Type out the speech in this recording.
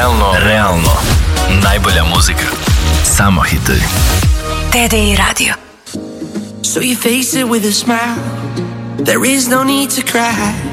Realno. Najbolja muzika. Samo hitovi. TDI Radio. So you face it with a smile. There is no need to cry.